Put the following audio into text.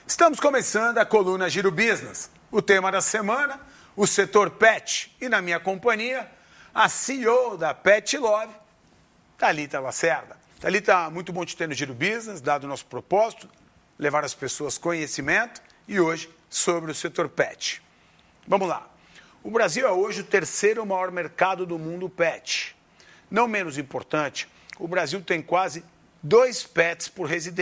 Estamos começando a coluna Giro Business. O tema da semana, o setor pet. E na minha companhia, a CEO da Pet Love, Thalita Lacerda. Thalita, muito bom te ter no Giro Business, dado o nosso propósito, levar às pessoas conhecimento e hoje sobre o setor pet. Vamos lá. O Brasil é hoje o terceiro maior mercado do mundo pet. Não menos importante, o Brasil tem quase 2 pets por residente.